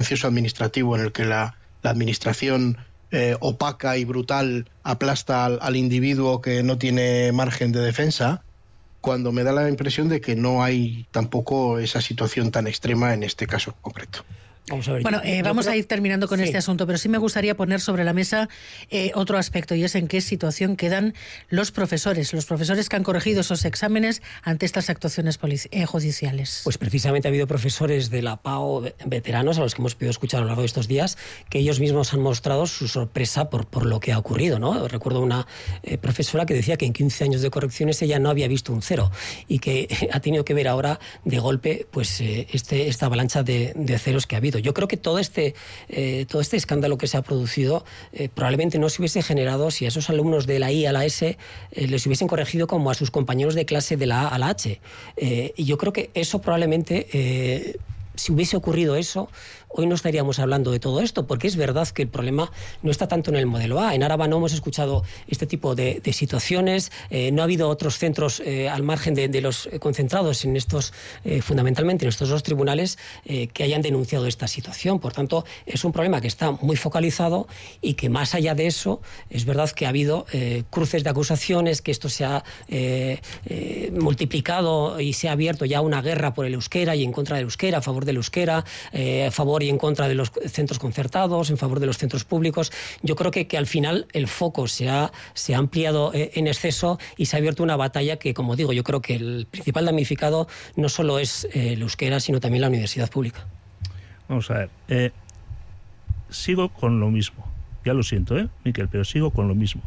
contencioso administrativo en el que la administración opaca y brutal aplasta al individuo que no tiene margen de defensa, cuando me da la impresión de que no hay tampoco esa situación tan extrema en este caso concreto. Vamos a ver, bueno, vamos a ir terminando con este asunto, pero sí me gustaría poner sobre la mesa otro aspecto, y es en qué situación quedan los profesores que han corregido esos exámenes ante estas actuaciones judiciales. Pues precisamente ha habido profesores de la PAO veteranos a los que hemos podido escuchar a lo largo de estos días, que ellos mismos han mostrado su sorpresa por lo que ha ocurrido, ¿no? Recuerdo una profesora que decía que en 15 años de correcciones ella no había visto un 0 y que ha tenido que ver ahora de golpe pues esta avalancha de ceros que ha habido. Yo creo que todo este escándalo que se ha producido probablemente no se hubiese generado si a esos alumnos de la I a la S les hubiesen corregido como a sus compañeros de clase de la A a la H. Y yo creo que eso probablemente, si hubiese ocurrido eso, hoy no estaríamos hablando de todo esto, porque es verdad que el problema no está tanto en el modelo A. En Áraba no hemos escuchado este tipo de situaciones, no ha habido otros centros al margen de los concentrados en estos, fundamentalmente en estos dos tribunales, que hayan denunciado esta situación. Por tanto, es un problema que está muy focalizado y que más allá de eso, es verdad que ha habido cruces de acusaciones, que esto se ha multiplicado y se ha abierto ya una guerra por el euskera y en contra del euskera, a favor del euskera, a favor y en contra de los centros concertados, en favor de los centros públicos. Yo creo que al final el foco se ha ampliado en exceso y se ha abierto una batalla que, como digo, yo creo que el principal damnificado no solo es el euskera, sino también la universidad pública. Vamos a ver, sigo con lo mismo. Ya lo siento, Miquel, pero sigo con lo mismo.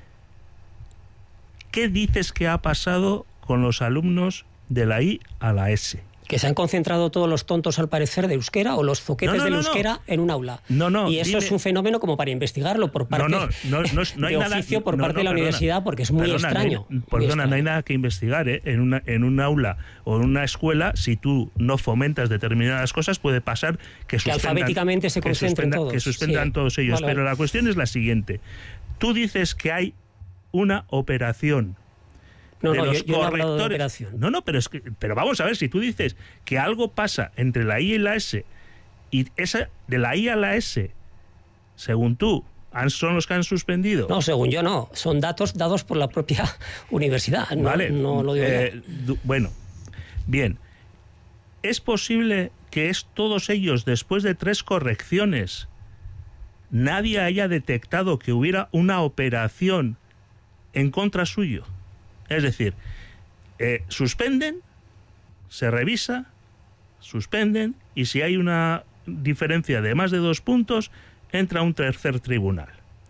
¿Qué dices que ha pasado con los alumnos de la I a la S? Que se han concentrado todos los tontos, al parecer, de euskera o los zoquetes del euskera en un aula. Y eso es un fenómeno como para investigarlo por parte no hay de nada, oficio por parte de la universidad, porque es muy extraño. No hay nada que investigar, en un aula o en una escuela. Si tú no fomentas determinadas cosas, puede pasar que alfabéticamente se concentren todos. Que suspendan todos ellos. Vale. Pero la cuestión es la siguiente. Tú dices que hay una operación. Yo no he hablado de operación. Pero vamos a ver, si tú dices que algo pasa entre la I y la S, y esa de la I a la S, según tú, son los que han suspendido. No, según yo no. Son datos dados por la propia universidad. No lo digo yo. Bueno, bien. ¿Es posible que todos ellos, después de 3 correcciones, nadie haya detectado que hubiera una operación en contra suyo? Es decir, suspenden, se revisa, suspenden, y si hay una diferencia de más de 2 puntos, entra un tercer tribunal.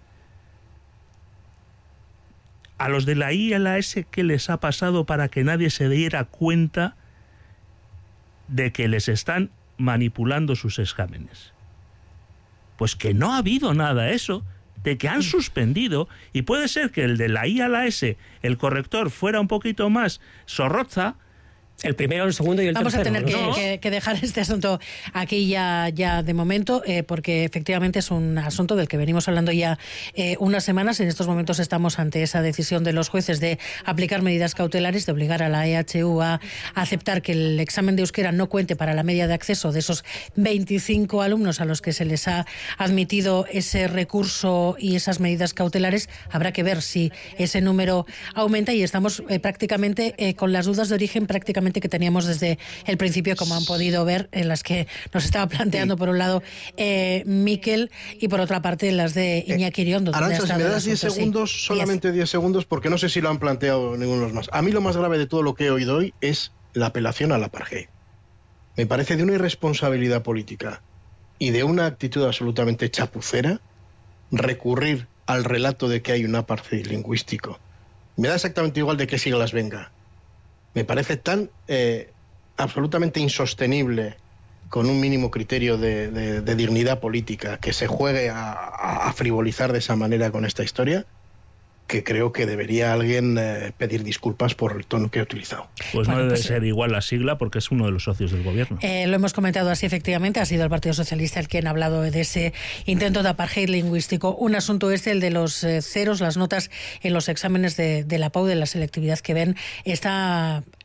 A los de la I y a la S, ¿qué les ha pasado para que nadie se diera cuenta de que les están manipulando sus exámenes? Pues que no ha habido nada de eso, de que han suspendido, y puede ser que el de la I a la S, el corrector, fuera un poquito más zorroza. El primero, el segundo y el tercero. Vamos a tener que dejar este asunto aquí ya de momento, porque efectivamente es un asunto del que venimos hablando ya unas semanas. En estos momentos estamos ante esa decisión de los jueces de aplicar medidas cautelares, de obligar a la EHU a aceptar que el examen de euskera no cuente para la media de acceso de esos 25 alumnos a los que se les ha admitido ese recurso y esas medidas cautelares. Habrá que ver si ese número aumenta, y estamos prácticamente con las dudas de origen que teníamos desde el principio, como han podido ver, en las que nos estaba planteando por un lado Miquel y por otra parte las de Iñaki Iriondo. Arantxa, si me das 10 segundos, solamente 10 segundos, porque no sé si lo han planteado ninguno de los más. A mí lo más grave de todo lo que he oído hoy es la apelación al apartheid. Me parece de una irresponsabilidad política y de una actitud absolutamente chapucera recurrir al relato de que hay un apartheid lingüístico. Me da exactamente igual de qué siglas venga. Me parece tan absolutamente insostenible, con un mínimo criterio de dignidad política, que se juegue a frivolizar de esa manera con esta historia, que creo que debería alguien pedir disculpas por el tono que ha utilizado. Pues no debe ser igual la sigla, porque es uno de los socios del gobierno. Lo hemos comentado así, efectivamente. Ha sido el Partido Socialista el quien ha hablado de ese intento de apartheid lingüístico. Un asunto el de los ceros, las notas en los exámenes de la PAU, de la selectividad que ven, está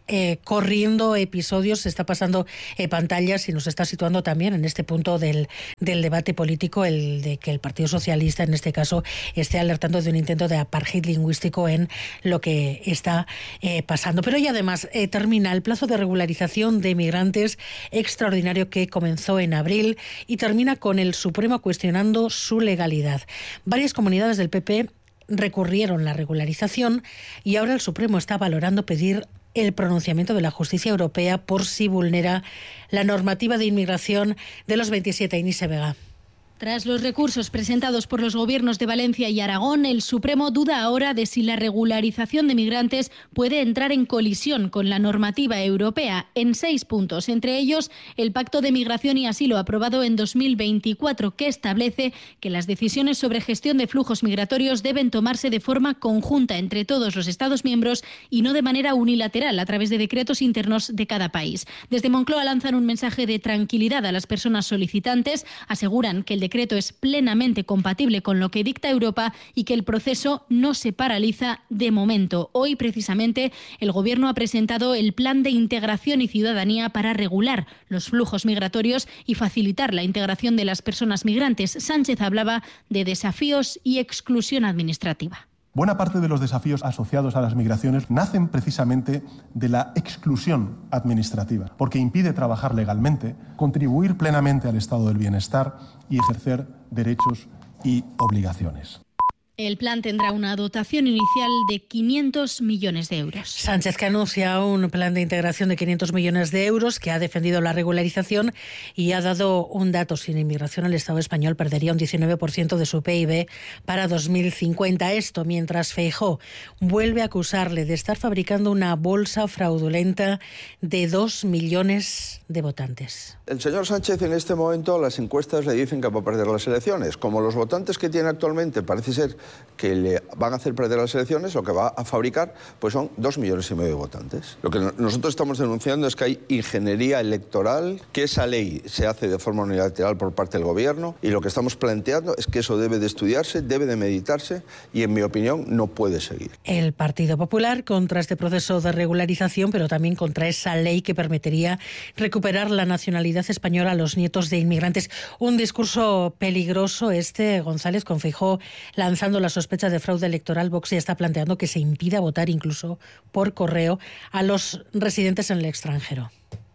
corriendo episodios, se está pasando pantallas y nos está situando también en este punto del debate político, el de que el Partido Socialista, en este caso, esté alertando de un intento de apartheid lingüístico en lo que está pasando. Pero y además termina el plazo de regularización de migrantes extraordinario que comenzó en abril y termina con el Supremo cuestionando su legalidad. Varias comunidades del PP recurrieron la regularización y ahora el Supremo está valorando pedir el pronunciamiento de la justicia europea por si vulnera la normativa de inmigración de los 27. Inés Vega. Tras los recursos presentados por los gobiernos de Valencia y Aragón, el Supremo duda ahora de si la regularización de migrantes puede entrar en colisión con la normativa europea en 6 puntos, entre ellos el Pacto de Migración y Asilo aprobado en 2024, que establece que las decisiones sobre gestión de flujos migratorios deben tomarse de forma conjunta entre todos los Estados miembros y no de manera unilateral a través de decretos internos de cada país. Desde Moncloa lanzan un mensaje de tranquilidad a las personas solicitantes, aseguran que el decreto es plenamente compatible con lo que dicta Europa y que el proceso no se paraliza de momento. Hoy, precisamente, el Gobierno ha presentado el Plan de Integración y Ciudadanía para regular los flujos migratorios y facilitar la integración de las personas migrantes. Sánchez hablaba de desafíos y exclusión administrativa. Buena parte de los desafíos asociados a las migraciones nacen precisamente de la exclusión administrativa, porque impide trabajar legalmente, contribuir plenamente al estado del bienestar y ejercer derechos y obligaciones. El plan tendrá una dotación inicial de 500 millones de euros. Sánchez, que anuncia un plan de integración de 500 millones de euros, que ha defendido la regularización y ha dado un dato: sin inmigración el Estado español perdería un 19% de su PIB para 2050. Esto mientras Feijóo vuelve a acusarle de estar fabricando una bolsa fraudulenta de 2 millones de votantes. El señor Sánchez, en este momento las encuestas le dicen que va a perder las elecciones. Como los votantes que tiene actualmente parece ser que le van a hacer perder las elecciones, lo que va a fabricar pues son 2,5 millones de votantes. Lo que nosotros estamos denunciando es que hay ingeniería electoral, que esa ley se hace de forma unilateral por parte del Gobierno, y lo que estamos planteando es que eso debe de estudiarse, debe de meditarse y, en mi opinión, no puede seguir. El Partido Popular contra este proceso de regularización, pero también contra esa ley que permitiría recuperar la nacionalidad española a los nietos de inmigrantes. Un discurso peligroso González, con Feijóo lanzando la sospecha de fraude electoral. Vox ya está planteando que se impida votar incluso por correo a los residentes en el extranjero.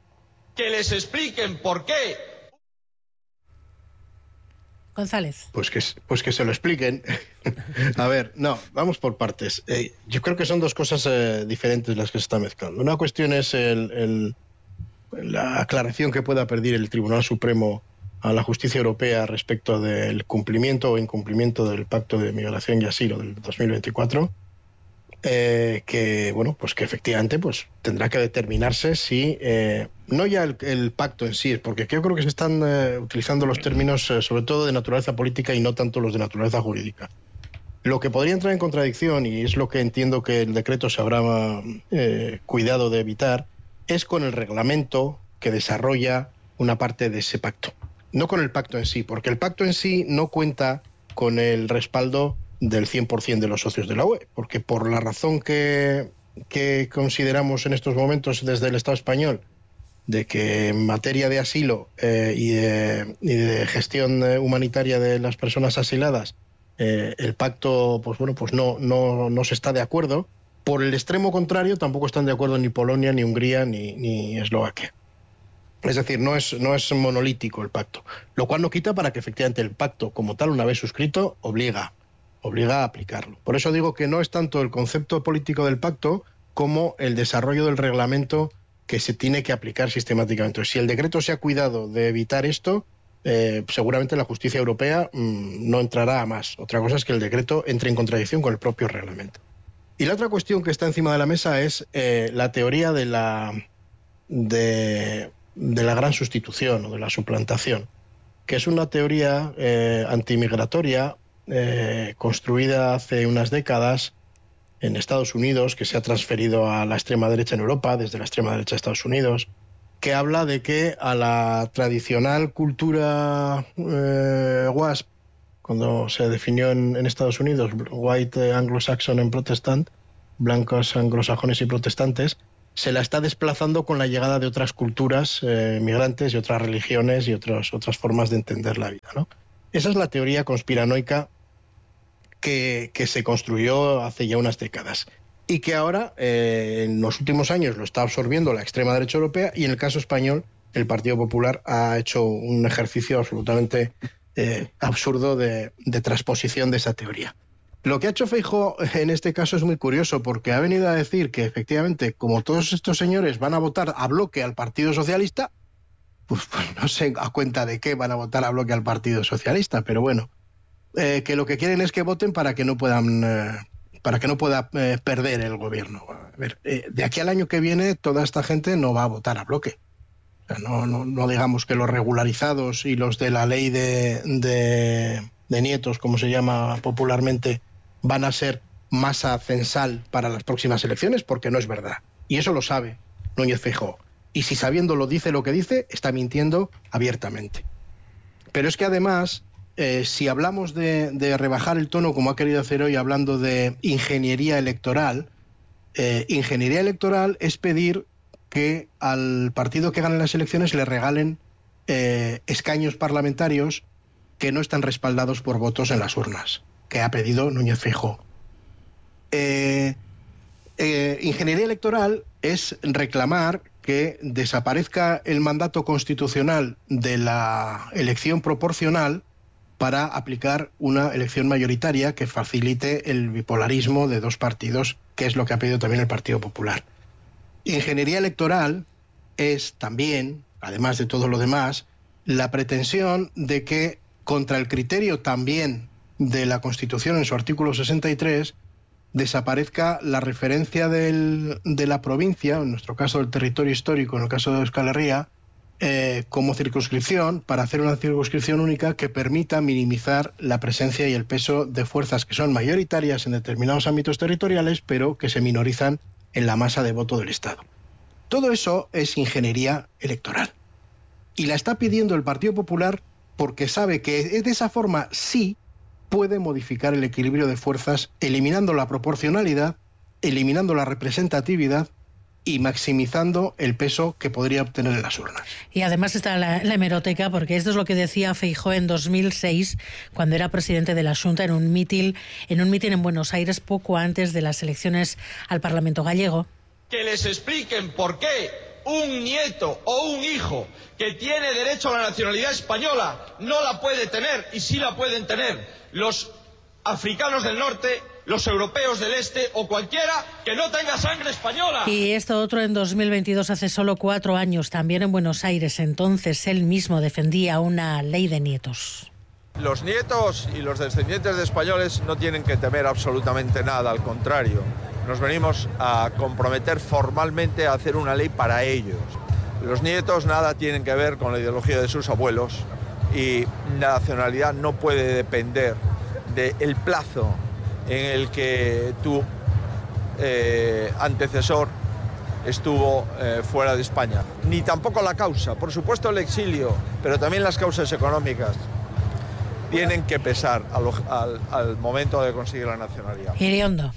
Que les expliquen por qué. González. Pues que se lo expliquen. A ver, no, vamos por partes. Yo creo que son dos cosas diferentes las que se están mezclando. Una cuestión es la aclaración que pueda pedir el Tribunal Supremo a la justicia europea respecto del cumplimiento o incumplimiento del Pacto de Migración y Asilo del 2024, que bueno, pues que efectivamente pues tendrá que determinarse si no ya el pacto en sí, porque yo creo que se están utilizando los términos sobre todo de naturaleza política y no tanto los de naturaleza jurídica. Lo que podría entrar en contradicción, y es lo que entiendo que el decreto se habrá cuidado de evitar, es con el reglamento que desarrolla una parte de ese pacto. No con el pacto en sí, porque el pacto en sí no cuenta con el respaldo del 100% de los socios de la UE, porque por la razón que consideramos en estos momentos desde el Estado español, de que en materia de asilo y de gestión humanitaria de las personas asiladas, el pacto pues no se está de acuerdo. Por el extremo contrario, tampoco están de acuerdo ni Polonia, ni Hungría, ni Eslovaquia. Es decir, no es monolítico el pacto, lo cual no quita para que efectivamente el pacto como tal, una vez suscrito, obliga a aplicarlo. Por eso digo que no es tanto el concepto político del pacto como el desarrollo del reglamento que se tiene que aplicar sistemáticamente. Entonces, si el decreto se ha cuidado de evitar esto, seguramente la justicia europea no entrará a más. Otra cosa es que el decreto entre en contradicción con el propio reglamento. Y la otra cuestión que está encima de la mesa es la teoría de la gran sustitución o de la suplantación, que es una teoría antimigratoria construida hace unas décadas en Estados Unidos, que se ha transferido a la extrema derecha en Europa, desde la extrema derecha de Estados Unidos, que habla de que a la tradicional cultura WASP, cuando se definió en Estados Unidos, White Anglo-Saxon and Protestant, blancos anglosajones y protestantes, se la está desplazando con la llegada de otras culturas migrantes y otras religiones y otras formas de entender la vida, ¿no? Esa es la teoría conspiranoica que se construyó hace ya unas décadas y que ahora, en los últimos años, lo está absorbiendo la extrema derecha europea, y en el caso español, el Partido Popular ha hecho un ejercicio absolutamente absurdo de transposición de esa teoría. Lo que ha hecho Feijóo en este caso es muy curioso, porque ha venido a decir que efectivamente, como todos estos señores van a votar a bloque al Partido Socialista, pues no sé a cuenta de qué van a votar a bloque al Partido Socialista, pero bueno, que lo que quieren es que voten para que no puedan perder el gobierno. A ver, de aquí al año que viene toda esta gente no va a votar a bloque. O sea, no digamos que los regularizados y los de la ley de nietos, como se llama popularmente, van a ser masa censal para las próximas elecciones, porque no es verdad. Y eso lo sabe Núñez Feijóo. Y si sabiéndolo dice lo que dice, está mintiendo abiertamente. Pero es que además, si hablamos de rebajar el tono, como ha querido hacer hoy, hablando de ingeniería electoral es pedir que al partido que gane las elecciones le regalen escaños parlamentarios que no están respaldados por votos en las urnas, que ha pedido Núñez Feijóo. Ingeniería electoral es reclamar que desaparezca el mandato constitucional de la elección proporcional para aplicar una elección mayoritaria que facilite el bipolarismo de dos partidos, que es lo que ha pedido también el Partido Popular. Ingeniería electoral es también, además de todo lo demás, la pretensión de que, contra el criterio también de la Constitución en su artículo 63, desaparezca la referencia de la provincia, en nuestro caso del territorio histórico, en el caso de Euskal Herria, como circunscripción, para hacer una circunscripción única que permita minimizar la presencia y el peso de fuerzas que son mayoritarias en determinados ámbitos territoriales, pero que se minorizan en la masa de voto del Estado. Todo eso es ingeniería electoral. Y la está pidiendo el Partido Popular porque sabe que de esa forma sí puede modificar el equilibrio de fuerzas, eliminando la proporcionalidad, eliminando la representatividad y maximizando el peso que podría obtener en las urnas. Y además está la hemeroteca, porque esto es lo que decía Feijóo en 2006, cuando era presidente de la Xunta, en un mitin en Buenos Aires, poco antes de las elecciones al Parlamento gallego. Que les expliquen por qué un nieto o un hijo que tiene derecho a la nacionalidad española no la puede tener, y sí la pueden tener los africanos del norte, los europeos del este o cualquiera que no tenga sangre española. Y esto otro en 2022, hace solo 4 años, también en Buenos Aires. Entonces él mismo defendía una ley de nietos. Los nietos y los descendientes de españoles no tienen que temer absolutamente nada, al contrario. Nos venimos a comprometer formalmente a hacer una ley para ellos. Los nietos nada tienen que ver con la ideología de sus abuelos, y la nacionalidad no puede depender del plazo en el que tu antecesor estuvo fuera de España. Ni tampoco la causa. Por supuesto el exilio, pero también las causas económicas tienen que pesar al momento de conseguir la nacionalidad. Iriondo.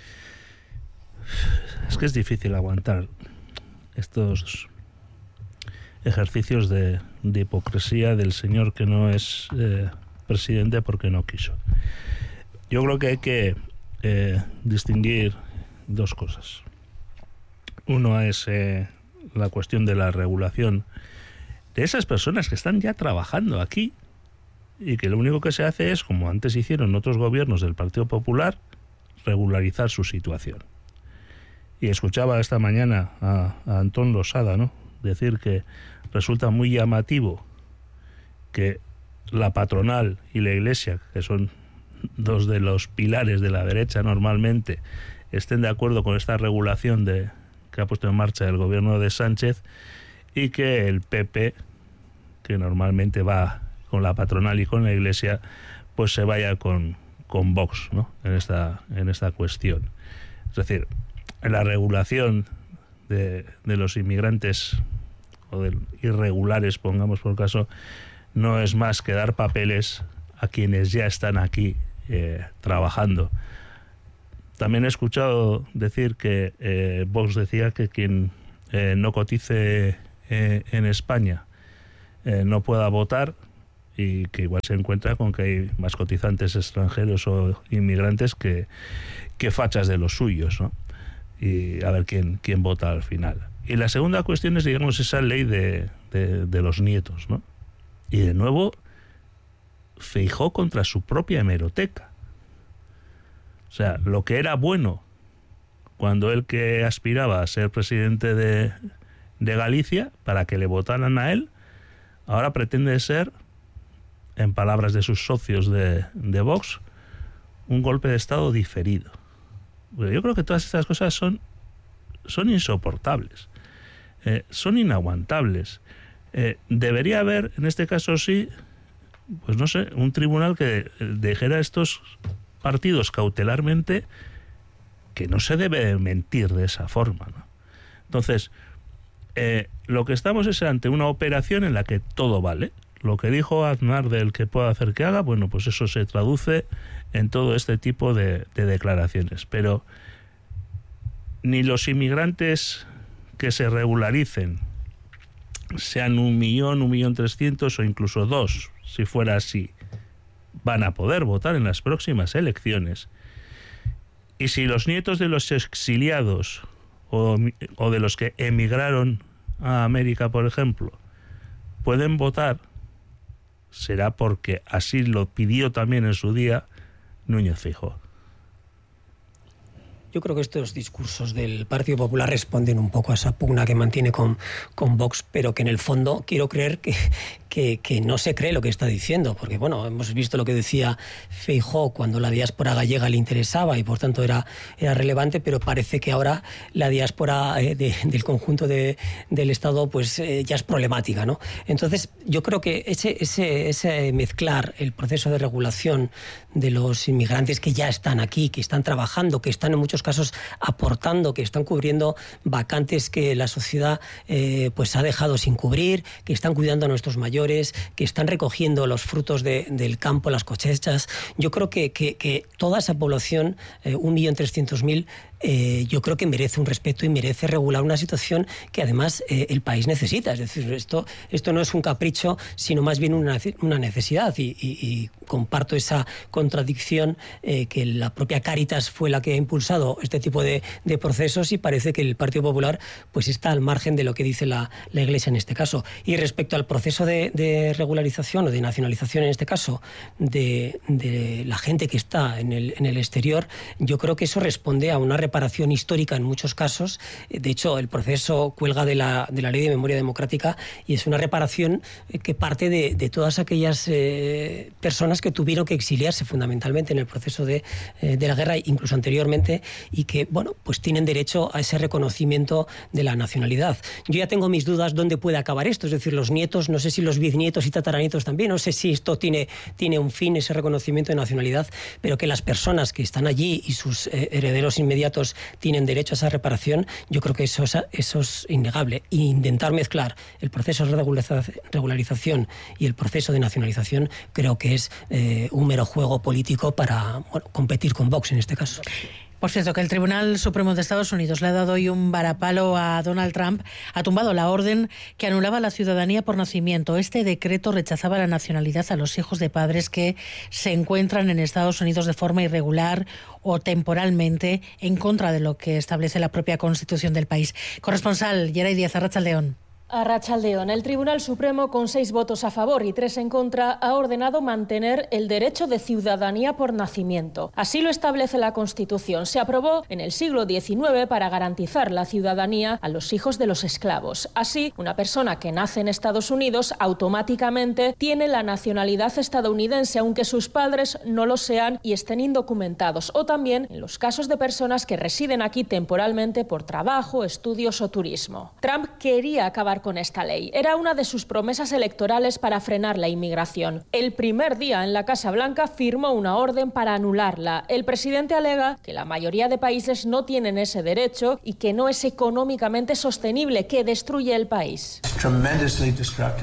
Es que es difícil aguantar estos ejercicios de hipocresía del señor que no es presidente porque no quiso. Yo creo que hay que distinguir dos cosas. Uno es la cuestión de la regulación de esas personas que están ya trabajando aquí y que lo único que se hace es, como antes hicieron otros gobiernos del Partido Popular, regularizar su situación. Y escuchaba esta mañana a Antón Losada, ¿no?, decir que resulta muy llamativo que la patronal y la Iglesia, que son dos de los pilares de la derecha normalmente, estén de acuerdo con esta regulación que ha puesto en marcha el gobierno de Sánchez, y que el PP, que normalmente va con la patronal y con la Iglesia, pues se vaya con Vox, ¿no?, en esta cuestión. Es decir, la regulación de los inmigrantes o de irregulares, pongamos por caso, no es más que dar papeles a quienes ya están aquí trabajando. También he escuchado decir que Vox decía que quien no cotice en España no pueda votar, y que igual se encuentra con que hay más cotizantes extranjeros o inmigrantes que fachas de los suyos, ¿no? Y a ver quién vota al final. Y la segunda cuestión es, digamos, esa ley de los nietos, ¿no? Y de nuevo, Feijóo contra su propia hemeroteca. O sea, lo que era bueno cuando él, que aspiraba a ser presidente de Galicia, para que le votaran a él, ahora pretende ser, en palabras de sus socios de Vox, un golpe de Estado diferido. Yo creo que todas estas cosas son insoportables, son inaguantables. Debería haber, en este caso sí, pues no sé, un tribunal que dijera a estos partidos cautelarmente que no se debe mentir de esa forma, ¿no? Entonces, lo que estamos es ante una operación en la que todo vale. Lo que dijo Aznar del que pueda hacer que haga, bueno, pues eso se traduce en todo este tipo de declaraciones. Pero ni los inmigrantes que se regularicen, sean 1 millón, 1.300.000 o incluso 2, si fuera así, van a poder votar en las próximas elecciones. Y si los nietos de los exiliados o de los que emigraron a América, por ejemplo, pueden votar, será porque así lo pidió también en su día Núñez Feijóo. Yo creo que estos discursos del Partido Popular responden un poco a esa pugna que mantiene con Vox, pero que en el fondo quiero creer que no se cree lo que está diciendo, porque bueno, hemos visto lo que decía Feijóo cuando la diáspora gallega le interesaba y por tanto era relevante, pero parece que ahora la diáspora del conjunto del Estado pues ya es problemática, ¿no? Entonces yo creo que ese mezclar el proceso de regulación de los inmigrantes que ya están aquí, que están trabajando, que están en muchos casos aportando, que están cubriendo vacantes que la sociedad pues ha dejado sin cubrir, que están cuidando a nuestros mayores, que están recogiendo los frutos del campo, las cosechas. Yo creo que toda esa población, 1.300.000, yo creo que merece un respeto y merece regular una situación que además el país necesita. Es decir, esto no es un capricho, sino más bien una necesidad, y comparto esa contradicción que la propia Cáritas fue la que ha impulsado este tipo de procesos, y parece que el Partido Popular pues está al margen de lo que dice la Iglesia en este caso. Y respecto al proceso de regularización o de nacionalización, en este caso, de la gente que está en el exterior, yo creo que eso responde a una reparación histórica en muchos casos. De hecho, el proceso cuelga de la Ley de Memoria Democrática, y es una reparación que parte de todas aquellas personas que tuvieron que exiliarse fundamentalmente en el proceso de la guerra, incluso anteriormente, y que, bueno, pues tienen derecho a ese reconocimiento de la nacionalidad. Yo ya tengo mis dudas dónde puede acabar esto, es decir, los nietos, no sé si los bisnietos y tataranietos también, no sé si esto tiene un fin, ese reconocimiento de nacionalidad, pero que las personas que están allí y sus herederos inmediatos tienen derecho a esa reparación, yo creo que eso es innegable. Y intentar mezclar el proceso de regularización y el proceso de nacionalización creo que es un mero juego político para competir con Vox en este caso. Por cierto, que el Tribunal Supremo de Estados Unidos le ha dado hoy un varapalo a Donald Trump. Ha tumbado la orden que anulaba la ciudadanía por nacimiento. Este decreto rechazaba la nacionalidad a los hijos de padres que se encuentran en Estados Unidos de forma irregular o temporalmente, en contra de lo que establece la propia Constitución del país. Corresponsal Yeray Díaz, Arratsaldeón. Arratsaldeón. El Tribunal Supremo, con 6 votos a favor y 3 en contra, ha ordenado mantener el derecho de ciudadanía por nacimiento. Así lo establece la Constitución. Se aprobó en el siglo XIX para garantizar la ciudadanía a los hijos de los esclavos. Así, una persona que nace en Estados Unidos automáticamente tiene la nacionalidad estadounidense, aunque sus padres no lo sean y estén indocumentados. O también en los casos de personas que residen aquí temporalmente por trabajo, estudios o turismo. Trump quería acabar con esta ley. Era una de sus promesas electorales para frenar la inmigración. El primer día en la Casa Blanca firmó una orden para anularla. El presidente alega que la mayoría de países no tienen ese derecho y que no es económicamente sostenible, que destruye el país.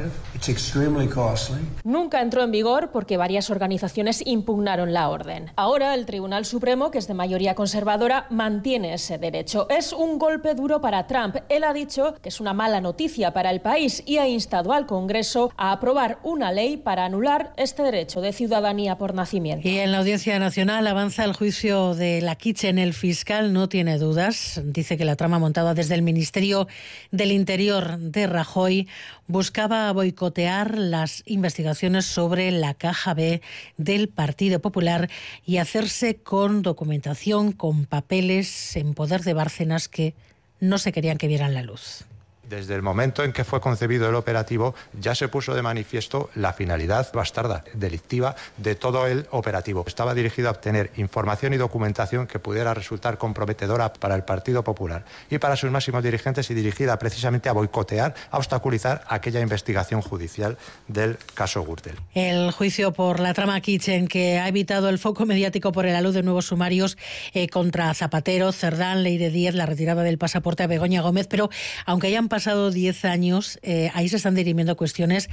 Nunca entró en vigor porque varias organizaciones impugnaron la orden. Ahora el Tribunal Supremo, que es de mayoría conservadora, mantiene ese derecho. Es un golpe duro para Trump. Él ha dicho que es una mala noticia para el país y ha instado al Congreso a aprobar una ley para anular este derecho de ciudadanía por nacimiento. Y en la Audiencia Nacional avanza el juicio de la Kitchen. El fiscal no tiene dudas. Dice que la trama montada desde el Ministerio del Interior de Rajoy buscaba boicotear las investigaciones sobre la caja B del Partido Popular y hacerse con documentación, con papeles en poder de Bárcenas que no se querían que vieran la luz. Desde el momento en que fue concebido el operativo ya se puso de manifiesto la finalidad bastarda, delictiva, de todo el operativo. Estaba dirigido a obtener información y documentación que pudiera resultar comprometedora para el Partido Popular y para sus máximos dirigentes y dirigida precisamente a boicotear, a obstaculizar aquella investigación judicial del caso Gürtel. El juicio por la trama Kitchen, que ha evitado el foco mediático por el alud de nuevos sumarios contra Zapatero, Cerdán, Leire Díez, la retirada del pasaporte a Begoña Gómez, pero aunque hayan pasado 10 años, ahí se están dirimiendo cuestiones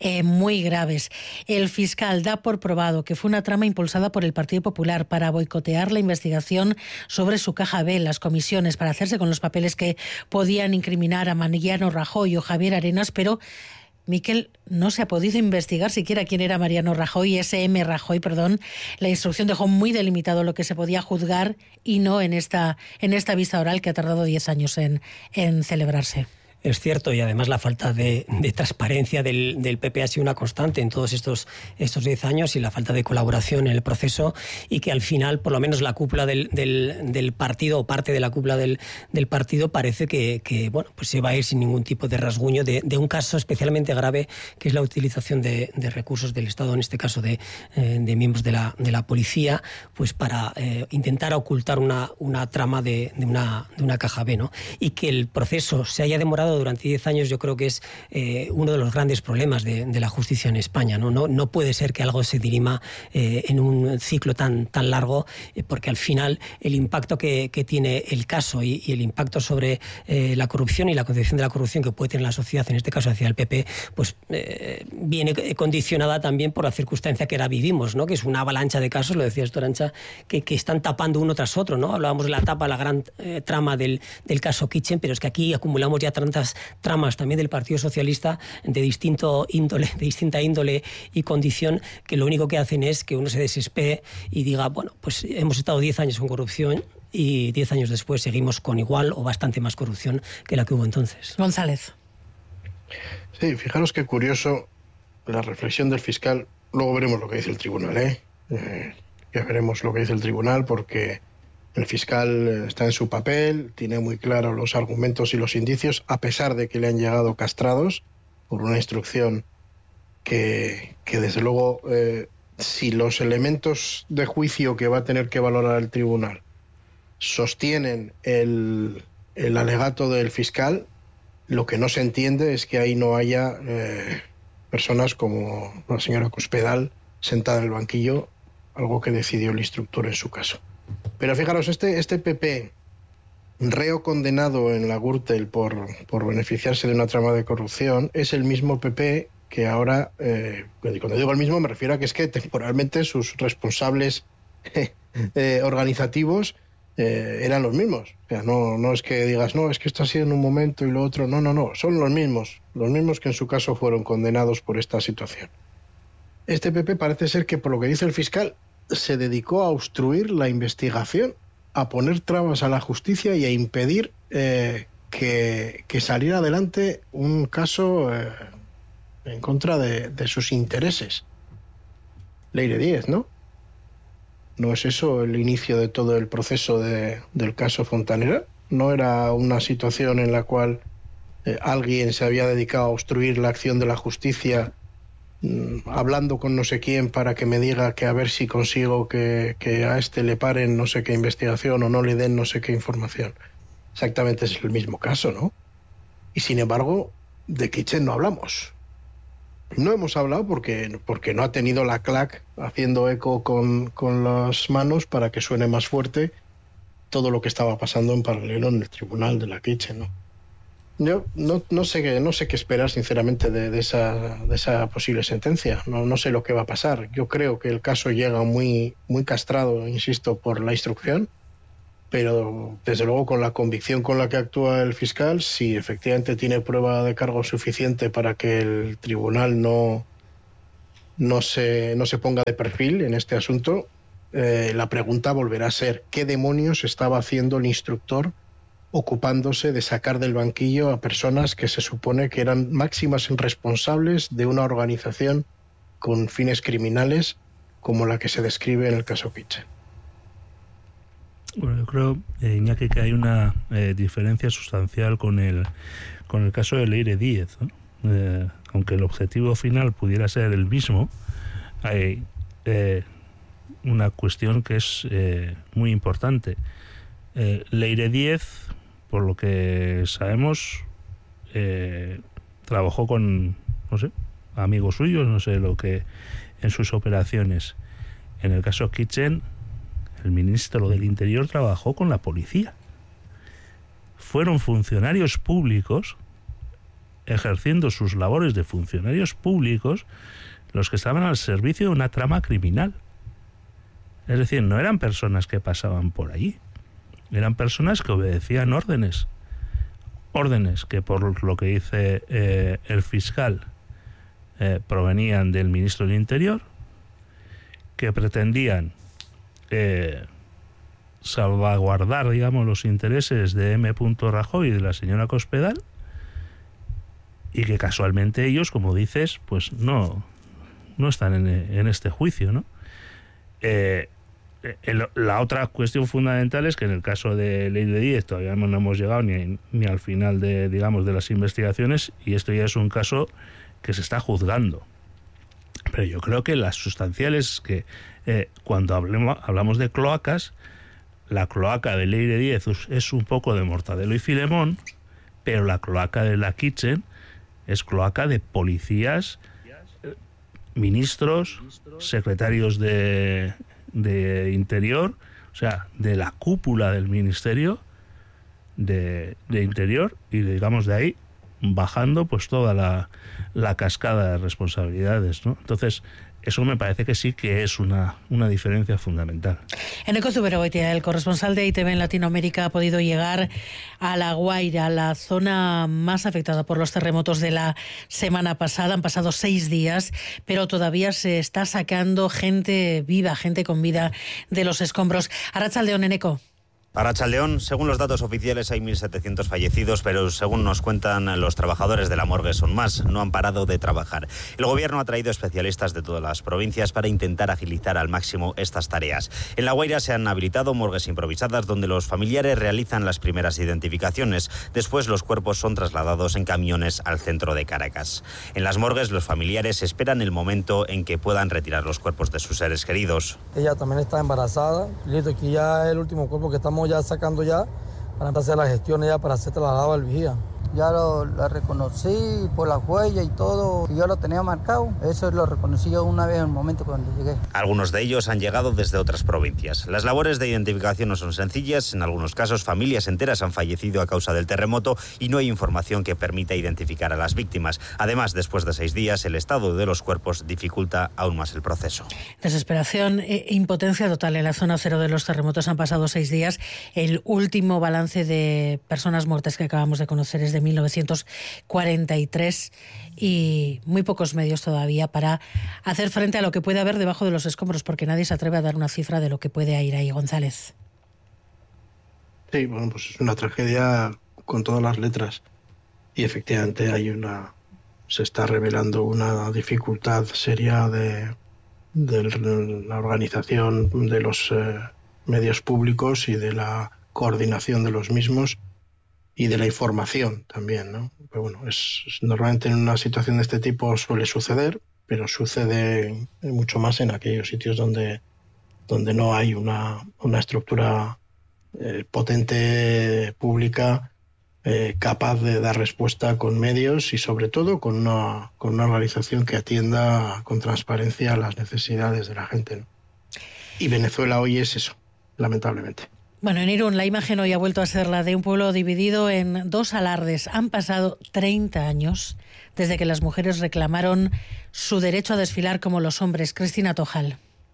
muy graves. El fiscal da por probado que fue una trama impulsada por el Partido Popular para boicotear la investigación sobre su caja B, las comisiones, para hacerse con los papeles que podían incriminar a Mariano Rajoy o Javier Arenas, pero Miquel, no se ha podido investigar siquiera quién era Mariano Rajoy, S.M. Rajoy, perdón. La instrucción dejó muy delimitado lo que se podía juzgar y no en esta vista oral que ha tardado 10 años en celebrarse. Es cierto, y además la falta de transparencia del PP ha sido una constante en todos estos 10 años y la falta de colaboración en el proceso, y que al final, por lo menos la cúpula del partido o parte de la cúpula del partido parece que bueno, pues se va a ir sin ningún tipo de rasguño de un caso especialmente grave, que es la utilización de recursos del Estado, en este caso de miembros de la policía, pues para intentar ocultar una trama de una caja B, ¿no? Y que el proceso se haya demorado durante 10 años, yo creo que es uno de los grandes problemas de la justicia en España, ¿no? No puede ser que algo se dirima en un ciclo tan largo, porque al final el impacto que tiene el caso y el impacto sobre la corrupción y la concepción de la corrupción que puede tener la sociedad, en este caso hacia el PP, pues viene condicionada también por la circunstancia que ahora vivimos, ¿no? Que es una avalancha de casos, lo decía Arancha, que están tapando uno tras otro, ¿no? Hablábamos de la gran trama del caso Kitchen, pero es que aquí acumulamos ya tantas tramas también del Partido Socialista de distinta índole y condición, que lo único que hacen es que uno se desespere y diga, bueno, pues hemos estado 10 años con corrupción y 10 años después seguimos con igual o bastante más corrupción que la que hubo entonces. González. Sí, fijaros qué curioso la reflexión del fiscal. Luego veremos lo que dice el tribunal, ya veremos lo que dice el tribunal, porque el fiscal está en su papel, tiene muy claros los argumentos y los indicios, a pesar de que le han llegado castrados por una instrucción que desde luego, si los elementos de juicio que va a tener que valorar el tribunal sostienen el alegato del fiscal, lo que no se entiende es que ahí no haya personas como la señora Cospedal sentada en el banquillo, algo que decidió el instructor en su caso. Pero fijaros, este PP, reo condenado en la Gürtel por beneficiarse de una trama de corrupción, es el mismo PP que ahora, cuando digo el mismo me refiero a que es que temporalmente sus responsables organizativos eran los mismos. O sea, no es que digas, no, es que esto ha sido en un momento y lo otro, no, son los mismos que en su caso fueron condenados por esta situación. Este PP parece ser que, por lo que dice el fiscal, se dedicó a obstruir la investigación, a poner trabas a la justicia y a impedir que saliera adelante un caso en contra de sus intereses. Leire Díez, ¿no? ¿No es eso el inicio de todo el proceso del caso Fontanera? ¿No era una situación en la cual alguien se había dedicado a obstruir la acción de la justicia, hablando con no sé quién para que me diga que a ver si consigo que a este le paren no sé qué investigación o no le den no sé qué información? Exactamente es el mismo caso, ¿no? Y sin embargo, de Kitchen no hablamos. No hemos hablado porque no ha tenido la clac haciendo eco con las manos para que suene más fuerte todo lo que estaba pasando en paralelo en el tribunal de la Kitchen, ¿no? Yo no sé qué esperar, sinceramente, de esa posible sentencia. No sé lo que va a pasar. Yo creo que el caso llega muy castrado, insisto, por la instrucción, pero desde luego con la convicción con la que actúa el fiscal, si efectivamente tiene prueba de cargo suficiente para que el tribunal no se ponga de perfil en este asunto, la pregunta volverá a ser ¿qué demonios estaba haciendo el instructor ocupándose de sacar del banquillo a personas que se supone que eran máximas responsables de una organización con fines criminales como la que se describe en el caso Kitchen? Bueno, yo creo, Iñaki, que hay una diferencia sustancial con el caso de Leire Díez, ¿no? Aunque el objetivo final pudiera ser el mismo, hay una cuestión que es muy importante. Leire Díez, por lo que sabemos, trabajó con, no sé, amigos suyos, no sé lo que, en sus operaciones. En el caso Kitchen, el ministro del Interior trabajó con la policía. Fueron funcionarios públicos, ejerciendo sus labores de funcionarios públicos, los que estaban al servicio de una trama criminal. Es decir, no eran personas que pasaban por allí. Eran personas que obedecían órdenes que, por lo que dice el fiscal, provenían del ministro del Interior, que pretendían salvaguardar, digamos, los intereses de M. Rajoy y de la señora Cospedal, y que casualmente ellos, como dices, pues no están en este juicio, ¿no? La otra cuestión fundamental es que en el caso de Leire Díez todavía no hemos llegado ni al final de las investigaciones, y esto ya es un caso que se está juzgando. Pero yo creo que las sustanciales que cuando hablamos de cloacas, la cloaca de Leire Díez es un poco de Mortadelo y Filemón, pero la cloaca de la Kitchen es cloaca de policías, ministros, secretarios de Interior, o sea, de la cúpula del Ministerio de Interior, y digamos de ahí bajando pues toda la cascada de responsabilidades, ¿no? Entonces, eso me parece que sí que es una diferencia fundamental. Eneko Zuberogoitia, el corresponsal de ITV en Latinoamérica, ha podido llegar a La Guaira, la zona más afectada por los terremotos de la semana pasada. Han pasado 6 días, pero todavía se está sacando gente viva, gente con vida de los escombros. Arratsaldeon, Eneko. Arratsaldeon, según los datos oficiales hay 1.700 fallecidos, pero según nos cuentan los trabajadores de la morgue son más, no han parado de trabajar. El gobierno ha traído especialistas de todas las provincias para intentar agilizar al máximo estas tareas. En La Guaira se han habilitado morgues improvisadas donde los familiares realizan las primeras identificaciones. Después los cuerpos son trasladados en camiones al centro de Caracas. En las morgues los familiares esperan el momento en que puedan retirar los cuerpos de sus seres queridos. Ella también está embarazada, listo, aquí ya es el último cuerpo que estamos ya sacando ya para hacer las gestiones ya para hacer trasladado al vigía. Ya la reconocí por la huella y todo, y yo lo tenía marcado. Eso lo reconocí yo una vez en el momento cuando llegué. Algunos de ellos han llegado desde otras provincias. Las labores de identificación no son sencillas. En algunos casos, familias enteras han fallecido a causa del terremoto y no hay información que permita identificar a las víctimas. Además, después de 6 días, el estado de los cuerpos dificulta aún más el proceso. Desesperación e impotencia total en la zona cero de los terremotos. Han pasado 6 días. El último balance de personas muertas que acabamos de conocer es de 1943 y muy pocos medios todavía para hacer frente a lo que puede haber debajo de los escombros, porque nadie se atreve a dar una cifra de lo que puede ir ahí. González. Sí, bueno, pues es una tragedia con todas las letras y efectivamente se está revelando una dificultad seria de la organización de los medios públicos y de la coordinación de los mismos y de la información también, ¿no? Pero bueno, normalmente en una situación de este tipo suele suceder, pero sucede mucho más en aquellos sitios donde no hay una estructura potente pública capaz de dar respuesta con medios y sobre todo con una organización que atienda con transparencia a las necesidades de la gente, ¿no? Y Venezuela hoy es eso, lamentablemente. Bueno, en Irún la imagen hoy ha vuelto a ser la de un pueblo dividido en dos alardes. Han pasado 30 años desde que las mujeres reclamaron su derecho a desfilar como los hombres. Cristina Tojal.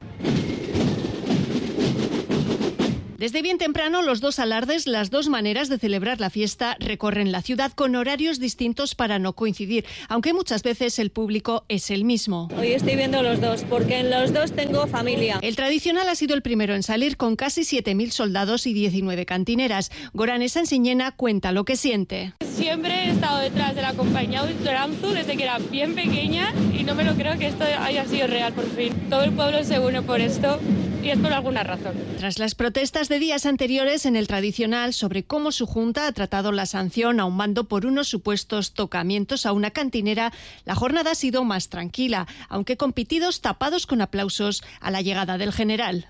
Desde bien temprano, los dos alardes, las dos maneras de celebrar la fiesta, recorren la ciudad con horarios distintos para no coincidir, aunque muchas veces el público es el mismo. Hoy estoy viendo los dos, porque en los dos tengo familia. El tradicional ha sido el primero en salir, con casi 7.000 soldados y 19 cantineras. Gorane Sansiñena cuenta lo que siente. Siempre he estado detrás de la compañía Ultoranzu desde que era bien pequeña y no me lo creo que esto haya sido real por fin. Todo el pueblo se une por esto y es por alguna razón. Tras las protestas de días anteriores en el tradicional sobre cómo su junta ha tratado la sanción a un bando por unos supuestos tocamientos a una cantinera, la jornada ha sido más tranquila, aunque con pitidos tapados con aplausos a la llegada del general.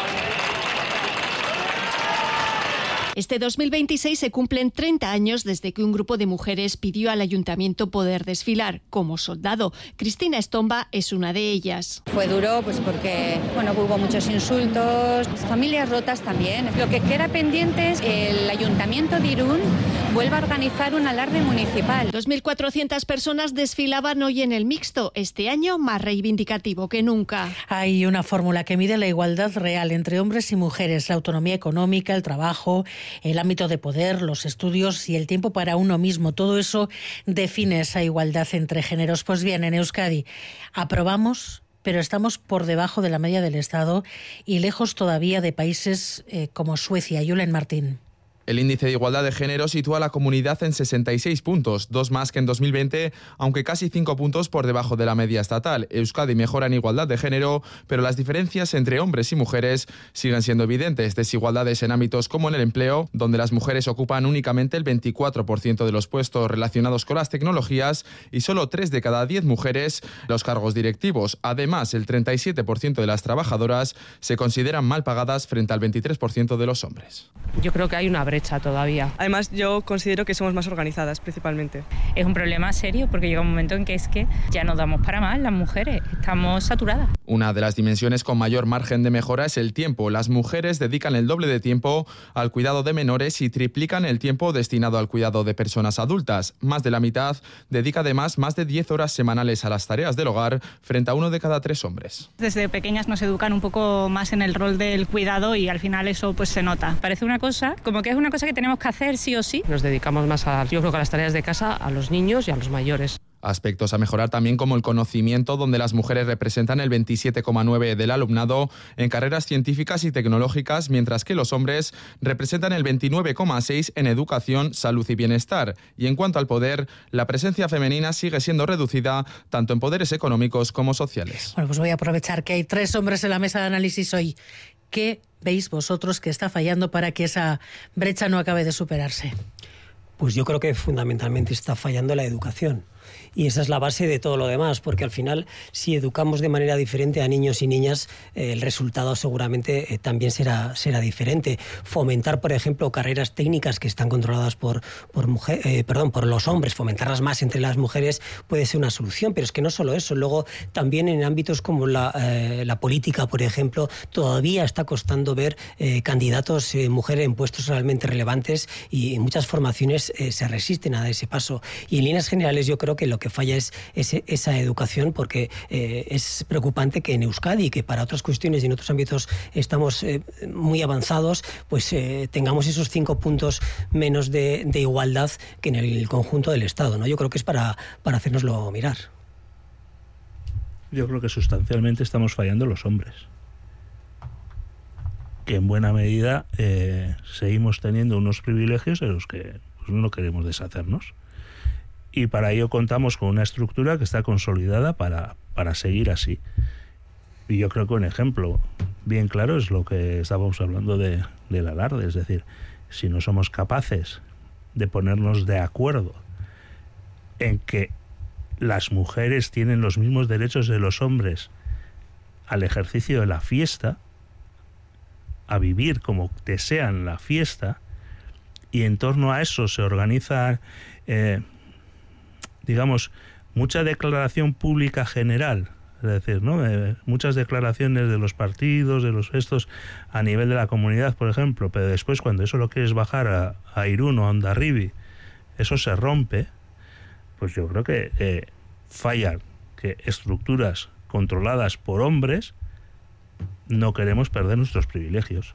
Este 2026 se cumplen 30 años desde que un grupo de mujeres pidió al ayuntamiento poder desfilar como soldado. Cristina Estomba es una de ellas. Fue duro pues porque hubo muchos insultos, familias rotas también. Lo que queda pendiente es que el ayuntamiento de Irún vuelva a organizar un alarde municipal. 2.400 personas desfilaban hoy en el mixto, este año más reivindicativo que nunca. Hay una fórmula que mide la igualdad real entre hombres y mujeres, la autonomía económica, el trabajo, el ámbito de poder, los estudios y el tiempo para uno mismo. Todo eso define esa igualdad entre géneros. Pues bien, en Euskadi aprobamos, pero estamos por debajo de la media del Estado y lejos todavía de países como Suecia. Julen Martín. El índice de igualdad de género sitúa a la comunidad en 66 puntos, 2 más que en 2020, aunque casi 5 puntos por debajo de la media estatal. Euskadi mejora en igualdad de género, pero las diferencias entre hombres y mujeres siguen siendo evidentes. Desigualdades en ámbitos como en el empleo, donde las mujeres ocupan únicamente el 24% de los puestos relacionados con las tecnologías y solo 3 de cada 10 mujeres los cargos directivos. Además, el 37% de las trabajadoras se consideran mal pagadas frente al 23% de los hombres. Yo creo que hay una brecha todavía. Además, yo considero que somos más organizadas, principalmente. Es un problema serio porque llega un momento en que es que ya no damos para más las mujeres, estamos saturadas. Una de las dimensiones con mayor margen de mejora es el tiempo. Las mujeres dedican el doble de tiempo al cuidado de menores y triplican el tiempo destinado al cuidado de personas adultas. Más de la mitad dedica además más de 10 horas semanales a las tareas del hogar frente a 1 de cada 3 hombres. Desde pequeñas nos educan un poco más en el rol del cuidado y al final eso pues se nota. Parece una cosa, como que es una cosa que tenemos que hacer sí o sí. Nos dedicamos más yo creo que a las tareas de casa, a los niños y a los mayores. Aspectos a mejorar también como el conocimiento, donde las mujeres representan el 27,9% del alumnado en carreras científicas y tecnológicas, mientras que los hombres representan el 29,6% en educación, salud y bienestar. Y en cuanto al poder, la presencia femenina sigue siendo reducida tanto en poderes económicos como sociales. Bueno, pues voy a aprovechar que hay 3 hombres en la mesa de análisis hoy. ¿Qué veis vosotros que está fallando para que esa brecha no acabe de superarse? Pues yo creo que fundamentalmente está fallando la educación. Y esa es la base de todo lo demás, porque al final, si educamos de manera diferente a niños y niñas, el resultado seguramente también será diferente. Fomentar, por ejemplo, carreras técnicas que están controladas por los hombres, fomentarlas más entre las mujeres puede ser una solución, pero es que no solo eso. Luego, también en ámbitos como la política, por ejemplo, todavía está costando ver candidatos mujeres en puestos realmente relevantes y en muchas formaciones se resisten a dar ese paso. Y en líneas generales yo creo que lo que falla es esa educación, porque es preocupante que en Euskadi, que para otras cuestiones y en otros ámbitos estamos muy avanzados, pues tengamos esos 5 puntos menos de igualdad que en el conjunto del Estado, ¿no? Yo creo que es para hacérnoslo mirar. Yo creo que sustancialmente estamos fallando los hombres, que en buena medida seguimos teniendo unos privilegios de los que pues, no queremos deshacernos. Y para ello contamos con una estructura que está consolidada para seguir así. Y yo creo que un ejemplo bien claro es lo que estábamos hablando del alarde. Es decir, si no somos capaces de ponernos de acuerdo en que las mujeres tienen los mismos derechos de los hombres al ejercicio de la fiesta, a vivir como desean la fiesta, y en torno a eso se organiza... digamos, mucha declaración pública general Es decir, ¿no? Muchas declaraciones de los partidos, de los estos a nivel de la comunidad, por ejemplo, pero después cuando eso lo quieres bajar a Irún o a Hondarribia, eso se rompe, pues yo creo que fallan que estructuras controladas por hombres no queremos perder nuestros privilegios.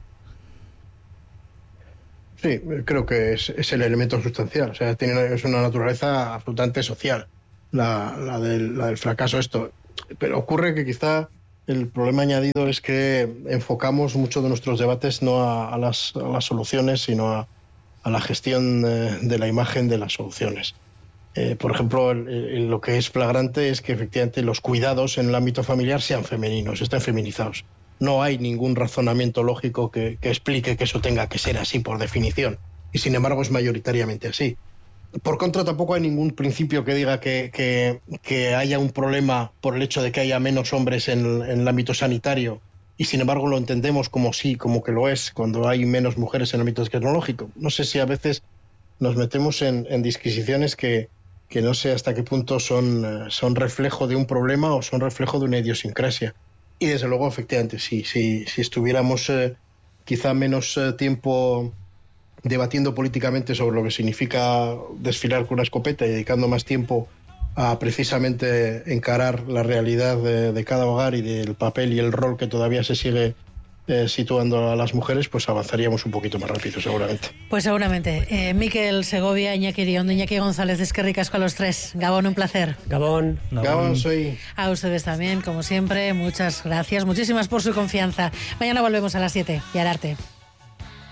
Sí, creo que es el elemento sustancial. O sea, es una naturaleza absolutamente social, la del fracaso esto. Pero ocurre que quizá el problema añadido es que enfocamos mucho de nuestros debates no a las soluciones, sino a la gestión de la imagen de las soluciones. Por ejemplo, lo que es flagrante es que efectivamente los cuidados en el ámbito familiar sean femeninos, están feminizados. No hay ningún razonamiento lógico que explique que eso tenga que ser así por definición, y sin embargo es mayoritariamente así. Por contra, tampoco hay ningún principio que diga que haya un problema por el hecho de que haya menos hombres en el ámbito sanitario, y sin embargo lo entendemos como sí, como que lo es, cuando hay menos mujeres en el ámbito tecnológico. No sé si a veces nos metemos en disquisiciones que no sé hasta qué punto son reflejo de un problema o son reflejo de una idiosincrasia. Y desde luego, efectivamente, si estuviéramos quizá menos tiempo debatiendo políticamente sobre lo que significa desfilar con una escopeta y dedicando más tiempo a precisamente encarar la realidad de cada hogar y del papel y el rol que todavía se sigue situando a las mujeres, pues avanzaríamos un poquito más rápido, seguramente. Pues seguramente. Mikel Segovia, Iñaki Iriondo, Iñaki González, es que ricas con los tres. Gabón, un placer. Gabón. Gabón, soy. A ustedes también, como siempre, muchas gracias, muchísimas por su confianza. Mañana volvemos a las 7 y al arte.